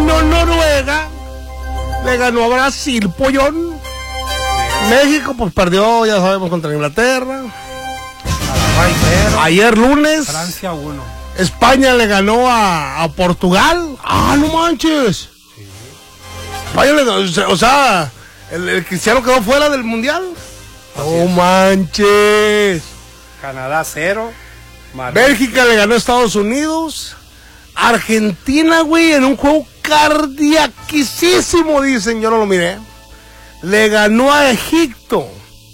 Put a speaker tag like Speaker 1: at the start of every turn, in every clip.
Speaker 1: ganó Noruega. Le ganó a Brasil, pollón. México, pues perdió, ya sabemos, contra Inglaterra. Ayer lunes.
Speaker 2: Francia 1.
Speaker 1: España le ganó a Portugal. ¡Ah, no manches! Sí. España le ganó, o sea, el Cristiano quedó fuera del Mundial. ¡No manches!
Speaker 2: Canadá 0.
Speaker 1: Bélgica le ganó a Estados Unidos. Argentina, güey, en un juego cardiaquísimo, dicen, yo no lo miré. Le ganó a Egipto.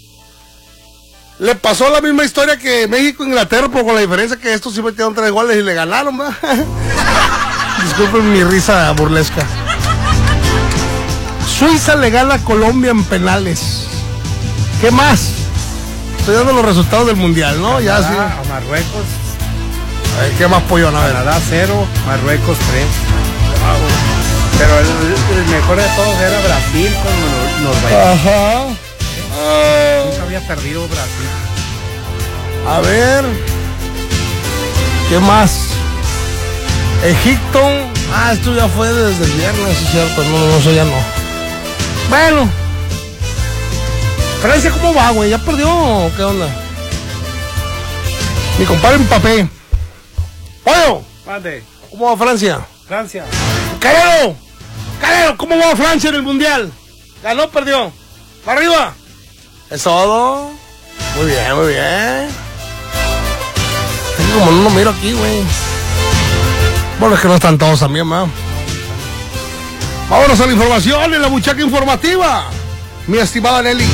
Speaker 1: Le pasó la misma historia que México e Inglaterra, pero con la diferencia que estos sí metieron 3 goles y le ganaron, ¿verdad? Disculpen mi risa burlesca. Suiza le gana a Colombia en penales. ¿Qué más? Estoy dando los resultados del Mundial, ¿no?
Speaker 2: Canadá,
Speaker 1: ya sí.
Speaker 2: A Marruecos.
Speaker 1: Ay, ¿qué más pollo? A ver.
Speaker 2: Canadá 0, Marruecos 3. Pero el mejor de todos era Brasil con Noruega.
Speaker 1: Ajá.
Speaker 2: Nunca había perdido Brasil.
Speaker 1: A ver. ¿Qué más? Egipto. Ah, esto ya fue desde el viernes, es cierto. No, eso ya no. Bueno. Francia, ¿cómo va, güey? ¿Ya perdió o qué onda? Mi compadre Mbappé. ¡Pollo!
Speaker 2: Mande.
Speaker 1: ¿Cómo va Francia?
Speaker 2: Francia.
Speaker 1: ¡Calero! ¡Calero! ¿Cómo va Francia en el Mundial? ¿Ganó o perdió? ¡Para arriba! ¿Es todo? Muy bien, muy bien. Es que como no lo miro aquí, güey. Bueno, es que no están todos también, ¿verdad? Vámonos a la información en la buchaca informativa. Mi estimada Nelly.